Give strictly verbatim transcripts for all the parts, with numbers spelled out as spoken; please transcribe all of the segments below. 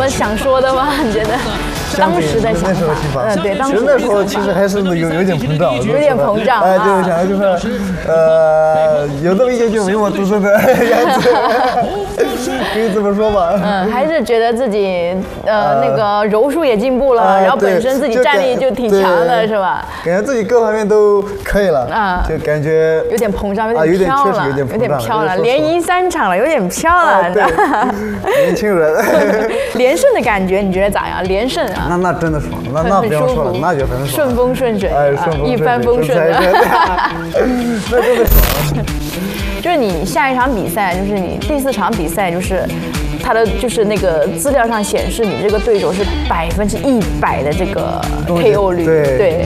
么想说的吗？你觉得？当时的想法， 嗯，对，当时那时候其实还是有有点膨胀， 有点膨胀， 哎，就是想就是，呃，有这么一点就没我读书的样子，可以这么说吧。 嗯，还是觉得自己呃那个柔术也进步了，然后本身自己战力就挺强的，是吧？ 感觉自己各方面都可以了，啊，就感觉有点膨胀，有点飘了，有点飘了，连赢三场了，有点飘了， 年轻人， 连胜的感觉你觉得咋样？连胜啊？ 那那真的爽，那那不用说了，那就很爽， 顺风顺水， 哎，顺风一帆风顺的， 那真的爽。 就是你下一场比赛，就是你第四场比赛，就是他的就是那个资料上显示，你这个对手是百分之一百的这个 K O 率， 对。 对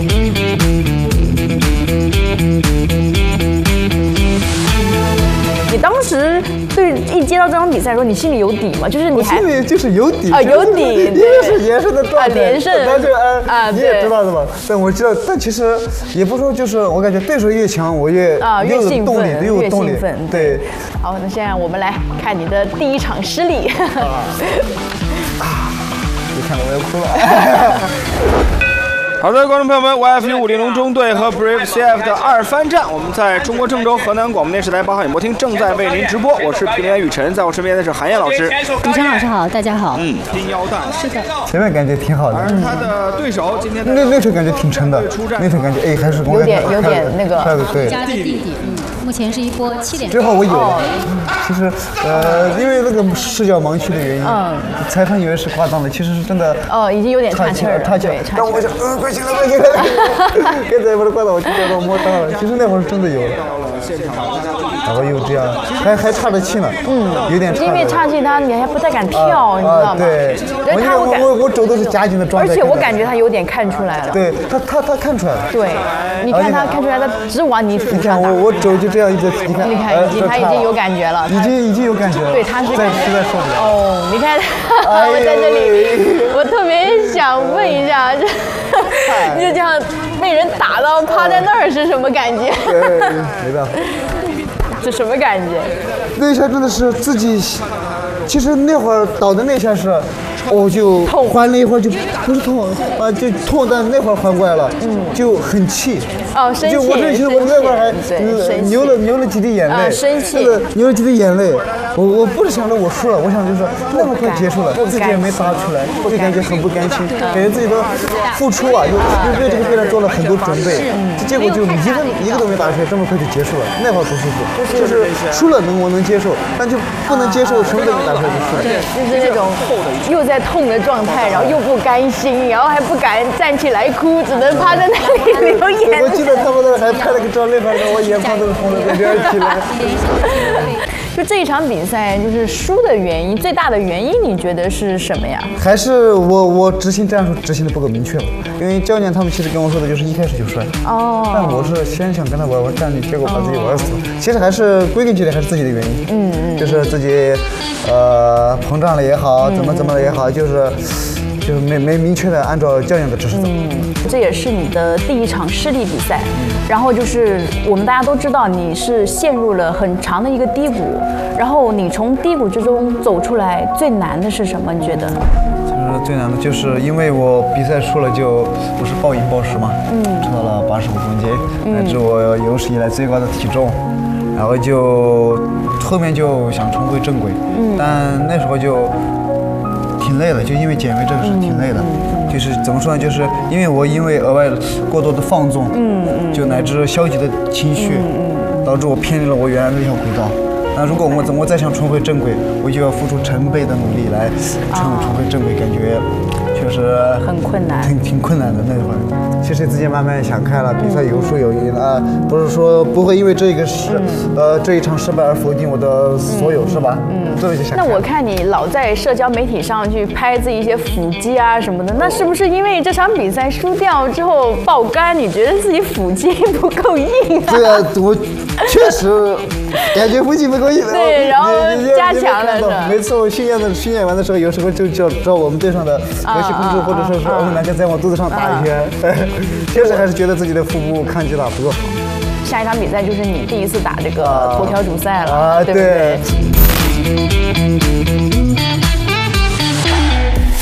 你当时对一接到这场比赛的时候，你心里有底吗？就是你还心里就是有底啊，有底， 因为是连胜的状态， 连胜， 那就啊，你也知道的嘛。但我知道，但其实也不说，就是我感觉对手越强，我越啊越兴奋， 越有动力，对。 好，那现在我们来看你的第一场失利。 啊，你看到我要哭了。 好的，观众朋友们 ，Y F U 五零龙中队和 Brave C F 的二番战，我们在中国郑州河南广播电视台八号演播厅正在为您直播。我是评论员雨辰，在我身边的是韩燕老师。 雨辰老师好，大家好。 嗯，金腰带是的。 前面感觉挺好的， 而他的对手今天那那时候感觉挺沉的，那时候感觉哎还是有点有点那个对家的弟弟，嗯，目前是一波七点。 最后我有，其实呃因为那个视角盲区的原因，嗯，裁判以为是夸张的，其实是真的。 哦，已经有点岔气了， 岔气了。但我想，嗯，快行了，快行了。刚才不是挂到我就觉得我摸到了，其实那会儿是真的有了，然后又这样，还还岔着气呢，嗯，有点。 因为岔气他你还不太敢跳，你知道吗？ 对，我我我肘都是夹紧的状态。 而且我感觉他有点看出来了。 对他他他看出来了。 对，你看他看出来，他只往你你看我我肘就这样一直，你看， 你看已经他已经有感觉了， 已经已经有感觉了。 对，他是实在受不了。 哦，你看，我在这里，我特别想问一下，这你就这样。被人打到趴在那儿是什么感觉？ 没办法， 是什么感觉？ 那一下真的是自己，其实那会儿倒的那下是，我就缓了一会儿就不是痛啊，就痛，但那会儿缓过来了，嗯，就很气。 哦，生气。 就我这我那会儿还流了流了几滴眼泪， 生气， 流了几滴眼泪。我我不是想着我输了，我想就是那么快结束了，自己也没打出来，就感觉很不甘心，感觉自己的付出啊，又又为这个比赛做了很多准备，结果就一个一个都没打出来，这么快就结束了，那会儿不舒服。就是输了能我能接受，但就不能接受什么都没打出来就输了。 对，就是那种又在痛的状态，然后又不甘心，然后还不敢站起来哭，只能趴在那里流眼泪。 我记得他们那还拍了个照，那会儿我眼眶都是红的，在这儿起来。 就这一场比赛，就是输的原因，最大的原因，你觉得是什么呀？ 还是我我执行战术执行的不够明确吧？因为教练他们其实跟我说的就是一开始就摔。哦。但我是先想跟他玩玩战略，结果把自己玩死了。其实还是归根结底还是自己的原因。嗯嗯。就是自己，呃，膨胀了也好，怎么怎么了也好，就是。就是没没明确的按照教练的指示走。 嗯，这也是你的第一场失利比赛。嗯、然后就是我们大家都知道你是陷入了很长的一个低谷，然后你从低谷之中走出来，最难的是什么？你觉得？ 就是最难的就是因为我比赛输了就不是暴饮暴食嘛，嗯，吃到了八十五公斤，乃至我有史以来最高的体重，然后就后面就想重回正轨，嗯，但那时候就。挺累的，就因为减肥这个事挺累的，嗯、就是怎么说呢？就是因为我因为额外的过多的放纵，嗯嗯，就乃至消极的情绪，嗯嗯，导致我偏离了我原来那条轨道。那如果我怎么再想重回正轨，我就要付出成倍的努力来重重回正轨，感觉确实很困难， 挺挺困难的那会儿。其实自己慢慢想开了，比赛有输有赢啊，不是说不会因为这个失，呃这一场失败而否定我的所有，是吧？嗯，这个就想。 那我看你老在社交媒体上去拍自己一些腹肌啊什么的，那是不是因为这场比赛输掉之后爆肝，你觉得自己腹肌不够硬啊？ 对啊，我确实感觉腹肌不够硬。 对，然后加强了是吧？ 每次我训练的训练完的时候，有时候就叫找我们队上的游戏公主或者说是我们男生在我肚子上打一圈，确实还是觉得自己的腹部看起来不够好。 下一场比赛就是你第一次打这个头条主赛了，啊、对不对？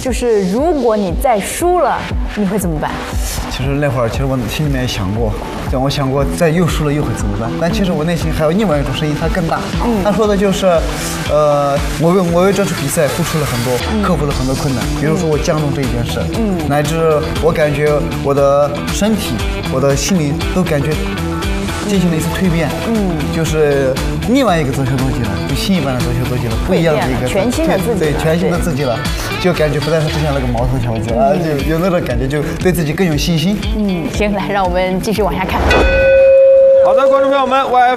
就是如果你再输了，你会怎么办？ 其实那会儿，其实我心里面也想过，让我想过再又输了又会怎么办？但其实我内心还有另外一种声音，它更大。嗯，他说的就是，呃，我为我为这次比赛付出了很多，嗯、克服了很多困难，比如说我降重这一件事，嗯，乃至我感觉我的身体、我的心理都感觉进行了一次蜕变，嗯，就是另外一个哲学逻辑了，就新一般的哲学逻辑了，不一样的一个全新的自己， 对，全新的自己了，就感觉不再是之前那个毛头小子了，就有那种感觉，就对自己更有信心。 嗯，行，来，让我们继续往下看。 好的，观众朋友们 ，Y F